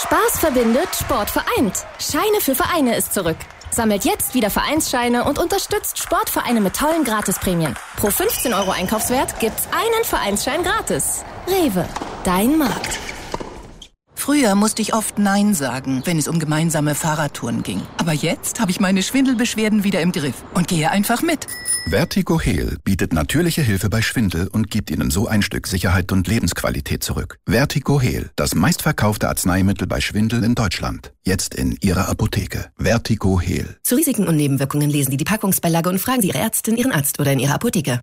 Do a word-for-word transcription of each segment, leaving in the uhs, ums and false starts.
Spaß verbindet, Sport vereint. Scheine für Vereine ist zurück. Sammelt jetzt wieder Vereinsscheine und unterstützt Sportvereine mit tollen Gratisprämien. Pro fünfzehn Euro Einkaufswert gibt's einen Vereinsschein gratis. Rewe, dein Markt. Früher musste ich oft Nein sagen, wenn es um gemeinsame Fahrradtouren ging. Aber jetzt habe ich meine Schwindelbeschwerden wieder im Griff und gehe einfach mit. Vertigo Heal bietet natürliche Hilfe bei Schwindel und gibt Ihnen so ein Stück Sicherheit und Lebensqualität zurück. Vertigo Heal, das meistverkaufte Arzneimittel bei Schwindel in Deutschland. Jetzt in Ihrer Apotheke. Vertigo Heal. Zu Risiken und Nebenwirkungen lesen Sie die Packungsbeilage und fragen Sie Ihre Ärztin, Ihren Arzt oder in Ihrer Apotheke.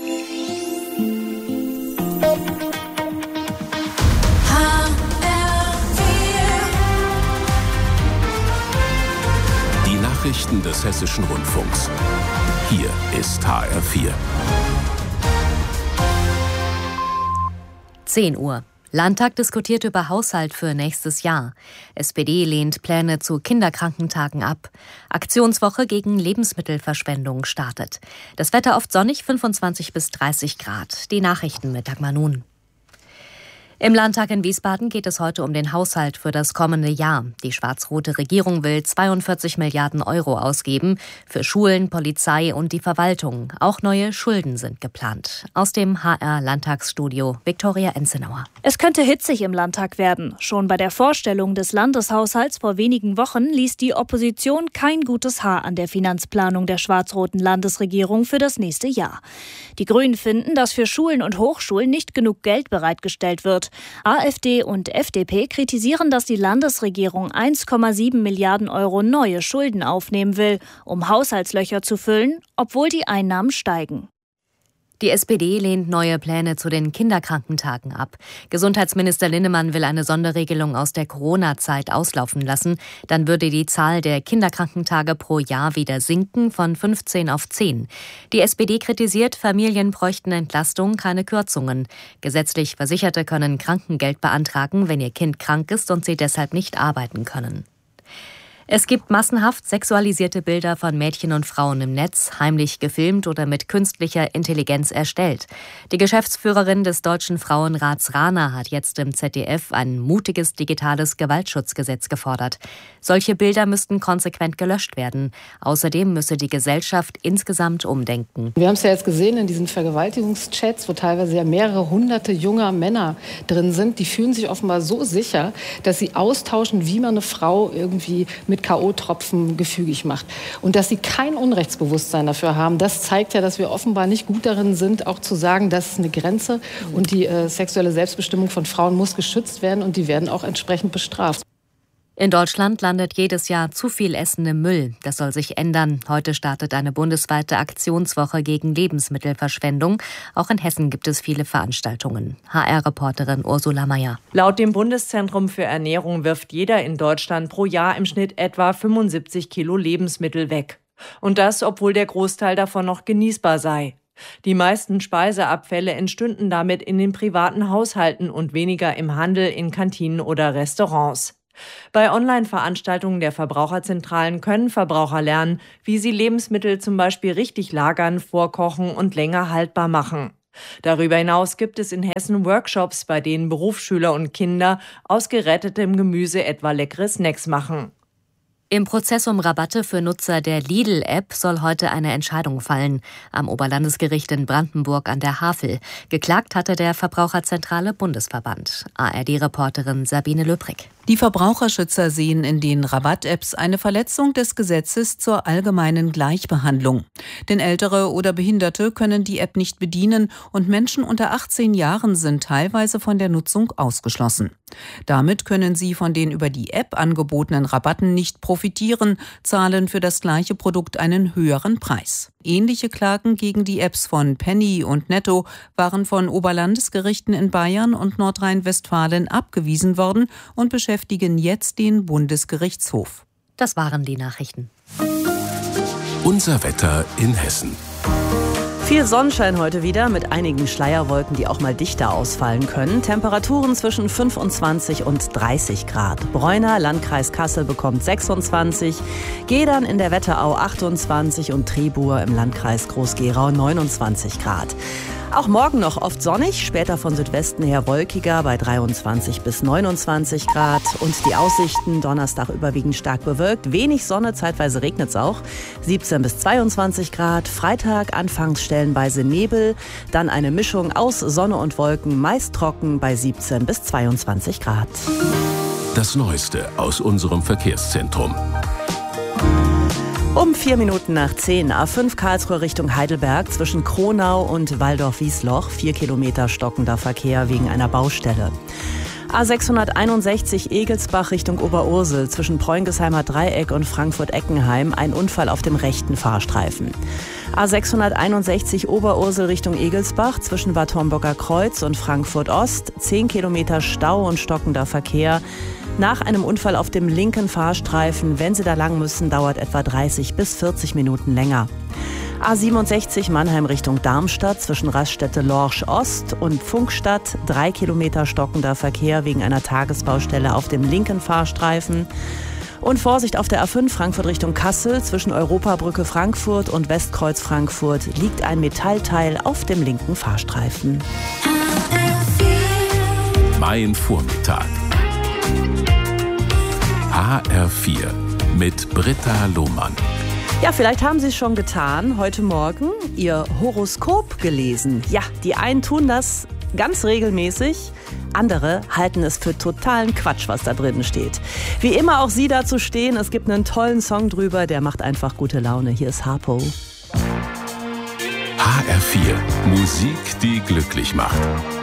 Nachrichten des Hessischen Rundfunks. Hier ist H R vier. zehn Uhr. Landtag diskutiert über Haushalt für nächstes Jahr. S P D lehnt Pläne zu Kinderkrankentagen ab. Aktionswoche gegen Lebensmittelverschwendung startet. Das Wetter oft sonnig, fünfundzwanzig bis dreißig Grad. Die Nachrichten mit Dagmar Nun. Im Landtag in Wiesbaden geht es heute um den Haushalt für das kommende Jahr. Die schwarz-rote Regierung will zweiundvierzig Milliarden Euro ausgeben für Schulen, Polizei und die Verwaltung. Auch neue Schulden sind geplant. Aus dem H R-Landtagsstudio Viktoria Enzenauer. Es könnte hitzig im Landtag werden. Schon bei der Vorstellung des Landeshaushalts vor wenigen Wochen ließ die Opposition kein gutes Haar an der Finanzplanung der schwarz-roten Landesregierung für das nächste Jahr. Die Grünen finden, dass für Schulen und Hochschulen nicht genug Geld bereitgestellt wird. AfD und F D P kritisieren, dass die Landesregierung eins Komma sieben Milliarden Euro neue Schulden aufnehmen will, um Haushaltslöcher zu füllen, obwohl die Einnahmen steigen. Die S P D lehnt neue Pläne zu den Kinderkrankentagen ab. Gesundheitsminister Linnemann will eine Sonderregelung aus der Corona-Zeit auslaufen lassen. Dann würde die Zahl der Kinderkrankentage pro Jahr wieder sinken von fünfzehn auf zehn. Die S P D kritisiert, Familien bräuchten Entlastung, keine Kürzungen. Gesetzlich Versicherte können Krankengeld beantragen, wenn ihr Kind krank ist und sie deshalb nicht arbeiten können. Es gibt massenhaft sexualisierte Bilder von Mädchen und Frauen im Netz, heimlich gefilmt oder mit künstlicher Intelligenz erstellt. Die Geschäftsführerin des Deutschen Frauenrats Rana hat jetzt im Z D F ein mutiges digitales Gewaltschutzgesetz gefordert. Solche Bilder müssten konsequent gelöscht werden. Außerdem müsse die Gesellschaft insgesamt umdenken. Wir haben es ja jetzt gesehen in diesen Vergewaltigungschats, wo teilweise ja mehrere hunderte junger Männer drin sind. Die fühlen sich offenbar so sicher, dass sie austauschen, wie man eine Frau irgendwie mit K O-Tropfen gefügig macht. Und dass sie kein Unrechtsbewusstsein dafür haben, das zeigt ja, dass wir offenbar nicht gut darin sind, auch zu sagen, das ist eine Grenze und die äh, sexuelle Selbstbestimmung von Frauen muss geschützt werden und die werden auch entsprechend bestraft. In Deutschland landet jedes Jahr zu viel Essen im Müll. Das soll sich ändern. Heute startet eine bundesweite Aktionswoche gegen Lebensmittelverschwendung. Auch in Hessen gibt es viele Veranstaltungen. H R-Reporterin Ursula Mayer. Laut dem Bundeszentrum für Ernährung wirft jeder in Deutschland pro Jahr im Schnitt etwa fünfundsiebzig Kilo Lebensmittel weg. Und das, obwohl der Großteil davon noch genießbar sei. Die meisten Speiseabfälle entstünden damit in den privaten Haushalten und weniger im Handel, in Kantinen oder Restaurants. Bei Online-Veranstaltungen der Verbraucherzentralen können Verbraucher lernen, wie sie Lebensmittel zum Beispiel richtig lagern, vorkochen und länger haltbar machen. Darüber hinaus gibt es in Hessen Workshops, bei denen Berufsschüler und Kinder aus gerettetem Gemüse etwa leckere Snacks machen. Im Prozess um Rabatte für Nutzer der Lidl-App soll heute eine Entscheidung fallen. Am Oberlandesgericht in Brandenburg an der Havel. Geklagt hatte der Verbraucherzentrale Bundesverband. A R D-Reporterin Sabine Löbrig. Die Verbraucherschützer sehen in den Rabatt-Apps eine Verletzung des Gesetzes zur allgemeinen Gleichbehandlung. Denn Ältere oder Behinderte können die App nicht bedienen und Menschen unter achtzehn Jahren sind teilweise von der Nutzung ausgeschlossen. Damit können sie von den über die App angebotenen Rabatten nicht profitieren, zahlen für das gleiche Produkt einen höheren Preis. Ähnliche Klagen gegen die Apps von Penny und Netto waren von Oberlandesgerichten in Bayern und Nordrhein-Westfalen abgewiesen worden und beschäftigen jetzt den Bundesgerichtshof. Das waren die Nachrichten. Unser Wetter in Hessen. Viel Sonnenschein heute wieder mit einigen Schleierwolken, die auch mal dichter ausfallen können. Temperaturen zwischen fünfundzwanzig und dreißig Grad. Bräuner, Landkreis Kassel, bekommt sechsundzwanzig, Gedern in der Wetterau achtundzwanzig und Tribur im Landkreis Groß-Gerau neunundzwanzig Grad. Auch morgen noch oft sonnig, später von Südwesten her wolkiger bei dreiundzwanzig bis neunundzwanzig Grad. Und die Aussichten, Donnerstag überwiegend stark bewölkt, wenig Sonne, zeitweise regnet es auch, siebzehn bis zweiundzwanzig Grad. Freitag anfangs stellenweise Nebel, dann eine Mischung aus Sonne und Wolken, meist trocken bei siebzehn bis zweiundzwanzig Grad. Das Neueste aus unserem Verkehrszentrum. Um vier Minuten nach zehn, A fünf Karlsruhe Richtung Heidelberg zwischen Kronau und Waldorf-Wiesloch. Vier Kilometer stockender Verkehr wegen einer Baustelle. A sechshunderteinundsechzig Egelsbach Richtung Oberursel zwischen Preungesheimer Dreieck und Frankfurt-Eckenheim. Ein Unfall auf dem rechten Fahrstreifen. A sechshunderteinundsechzig Oberursel Richtung Egelsbach zwischen Bad Homburger Kreuz und Frankfurt-Ost. Zehn Kilometer Stau und stockender Verkehr. Nach einem Unfall auf dem linken Fahrstreifen, wenn Sie da lang müssen, dauert etwa dreißig bis vierzig Minuten länger. A siebenundsechzig Mannheim Richtung Darmstadt zwischen Raststätte-Lorsch Ost und Funkstadt. Drei Kilometer stockender Verkehr wegen einer Tagesbaustelle auf dem linken Fahrstreifen. Und Vorsicht auf der A fünf Frankfurt Richtung Kassel zwischen Europabrücke Frankfurt und Westkreuz Frankfurt liegt ein Metallteil auf dem linken Fahrstreifen. Mein Vormittag. H R vier mit Britta Lohmann. Ja, vielleicht haben Sie es schon getan, heute Morgen Ihr Horoskop gelesen. Ja, die einen tun das ganz regelmäßig, andere halten es für totalen Quatsch, was da drin steht. Wie immer auch Sie dazu stehen, es gibt einen tollen Song drüber, der macht einfach gute Laune. Hier ist Harpo. H R vier, Musik, die glücklich macht.